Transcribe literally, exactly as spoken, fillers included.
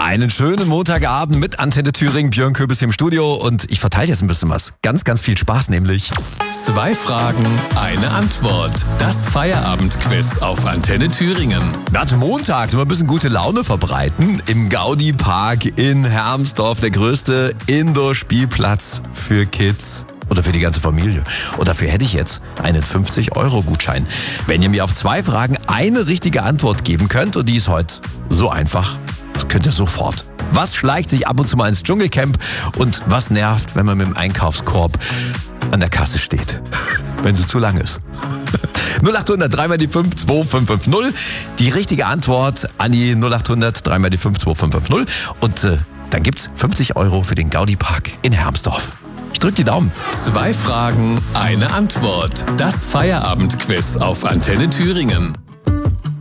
Einen schönen Montagabend mit Antenne Thüringen, Björn Köbis im Studio und ich verteile jetzt ein bisschen was. Ganz, ganz viel Spaß nämlich. Zwei Fragen, eine Antwort. Das Feierabendquiz auf Antenne Thüringen. Nach Montag nur ein bisschen gute Laune verbreiten im Gaudi Park in Hermsdorf, der größte Indoor-Spielplatz für Kids. Oder für die ganze Familie. Und dafür hätte ich jetzt einen fünfzig-Euro-Gutschein. Wenn ihr mir auf zwei Fragen eine richtige Antwort geben könnt, und die ist heute so einfach, das könnt ihr sofort. Was schleicht sich ab und zu mal ins Dschungelcamp und was nervt, wenn man mit dem Einkaufskorb an der Kasse steht, wenn sie zu lang ist? null acht hundert drei mal die fünf zwei fünf fünf null. Die richtige Antwort an die null acht hundert drei mal die fünf zwei fünf fünf null. Und äh, dann gibt's fünfzig Euro für den Gaudi Park in Hermsdorf. Ich drück die Daumen. Zwei Fragen, eine Antwort. Das Feierabendquiz auf Antenne Thüringen.